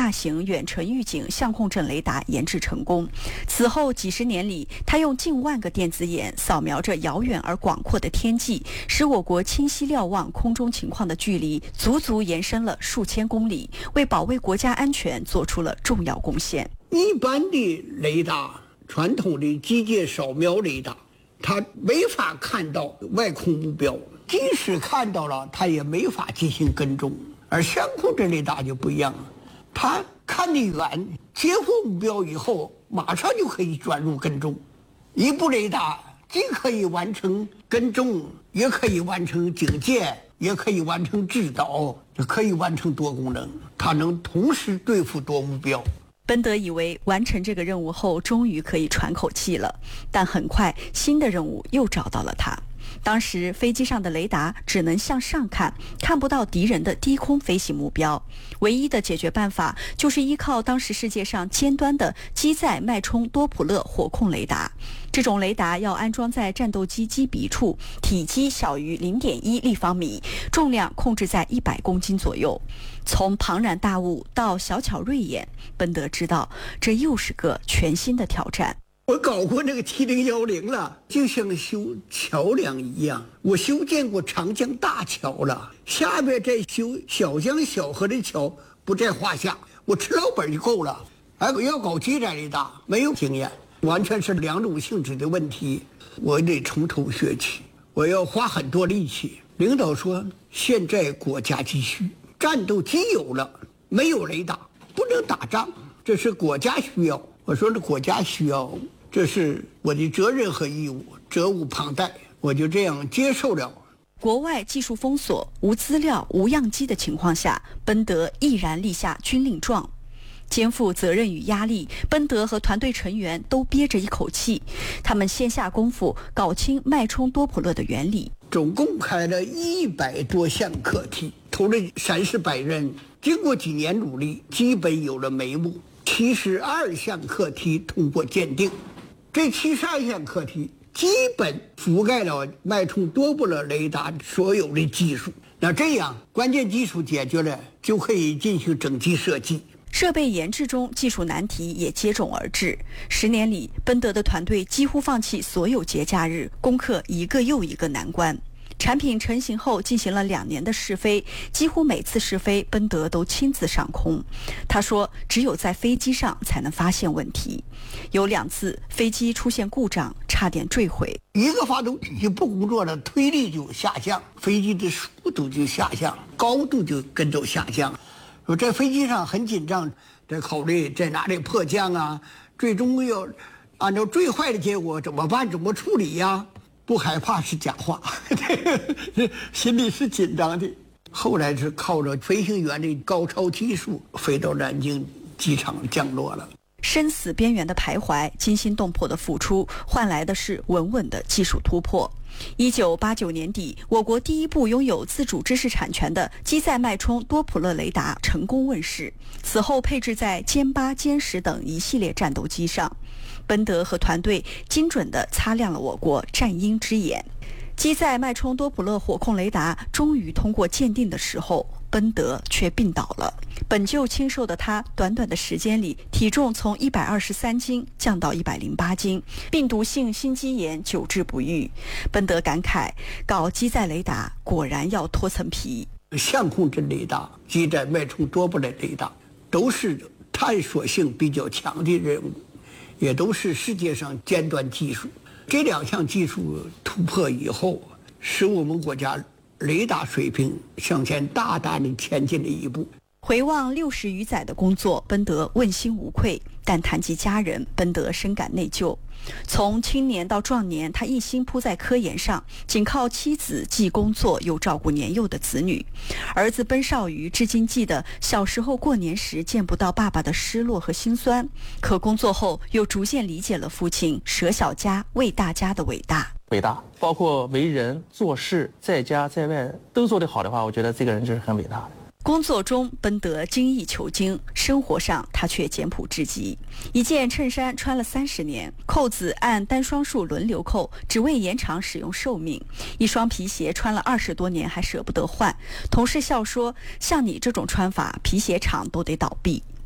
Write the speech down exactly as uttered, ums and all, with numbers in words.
大型远程预警相控阵雷达研制成功。此后几十年里，他用近万个电子眼扫描着遥远而广阔的天际，使我国清晰瞭望空中情况的距离足足延伸了数千公里，为保卫国家安全做出了重要贡献。 一般的雷达，传统的机械扫描雷达，它没法看到外空目标，即使看到了，它也没法进行跟踪。而相控阵雷达就不一样了，它看得远，接获目标以后，马上就可以转入跟踪。一部雷达既可以完成跟踪，也可以完成警戒，也可以完成制导，也可以完成多功能，它能同时对付多目标。 奔德以为完成这个任务后，终于可以喘口气了，但很快新的任务又找到了他。当时飞机上的雷达只能向上看，看不到敌人的低空飞行目标。唯一的解决办法就是依靠当时世界上尖端的机载脉冲多普勒火控雷达。这种雷达要安装在战斗机机鼻处，体积小于 零点一立方米，重量控制在一百公斤左右。从庞然大物到小巧锐眼，奔德知道这又是个全新的挑战。 我搞过那个 T 零一零 了，就像修桥梁一样，我修建过长江大桥了，下面再修小江小河的桥不在话下，我吃老本就够了。哎，我要搞机载雷达，没有经验，完全是两种性质的问题，我得从头学起，我要花很多力气。领导说，现在国家急需，战斗机有了，没有雷达不能打仗，这是国家需要。我说这国家需要，这是我的责任和义务，责无旁贷，我就这样接受了。 国外技术封锁、无资料、无样机的情况下，奔德毅然立下军令状。肩负责任与压力，奔德和团队成员都憋着一口气，他们先下功夫搞清脉冲多普勒的原理。 总共开了一百多项课题，投了三四百人，经过几年努力，基本有了眉目。七十二项课题通过鉴定，这七十二项课题基本覆盖了脉冲多普勒雷达所有的技术。那这样关键技术解决了，就可以进行整机设计。 设备研制中，技术难题也接踵而至。十年里，奔德的团队几乎放弃所有节假日，攻克一个又一个难关。产品成型后，进行了两年的试飞，几乎每次试飞，奔德都亲自上空。他说，只有在飞机上才能发现问题。有两次飞机出现故障，差点坠毁。 一个发动机不工作了，推力就下降，飞机的速度就下降，高度就跟着下降。我在飞机上很紧张，在考虑在哪里迫降啊，最终要按照最坏的结果怎么办，怎么处理呀？不害怕是假话，心里是紧张的。后来是靠着飞行员的高超技术，飞到南京机场降落了。 生死边缘的徘徊，惊心动魄的付出，换来的是稳稳的技术突破。一九八九年底，我国第一部拥有自主知识产权的机载脉冲多普勒雷达成功问世，此后配置在歼八、歼十等一系列战斗机上。奔德和团队精准地擦亮了我国战鹰之眼。机载脉冲多普勒火控雷达终于通过鉴定的时候，奔德却病倒了。本就清瘦的他，短短的时间里，体重从一百二十三斤降到一百零八斤，病毒性心肌炎久治不愈。奔德感慨，搞机载雷达果然要脱层皮。 相控阵雷达、机载脉冲多普勒雷达都是探索性比较强的任务，也都是世界上尖端技术。这两项技术突破以后，使我们国家雷达水平向前大大的前进了一步。 回望六十余载的工作，奔德问心无愧，但谈及家人，奔德深感内疚。从青年到壮年，他一心扑在科研上，仅靠妻子既工作又照顾年幼的子女。儿子奔少瑜至今记得小时候过年时见不到爸爸的失落和心酸，可工作后又逐渐理解了父亲舍小家为大家的伟大。 伟大，包括为人做事，在家在外都做得好的话，我觉得这个人就是很伟大的。 工作中奔德精益求精，生活上他却简朴至极。一件衬衫穿了三十年，扣子按单双数轮流扣，只为延长使用寿命。一双皮鞋穿了二十多年还舍不得换，同事笑说，像你这种穿法，皮鞋厂都得倒闭。